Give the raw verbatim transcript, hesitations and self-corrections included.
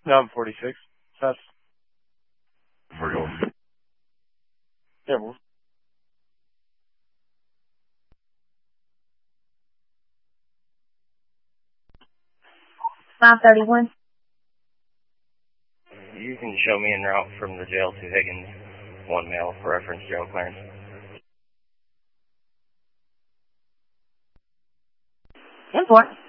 No, I'm forty-six. That's Virgil. yeah. Well, five thirty-one. You can show me en route from the jail to Higgins. One male for reference jail clearance. ten four.